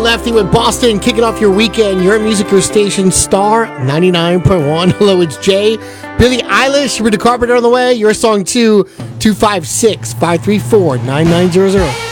Lefty with Boston, kicking off your weekend. Your music, your station, Star 99.1. Hello, it's Jay. Billie Eilish with The Carpenter on the way. Your song 2, 256-534-9900.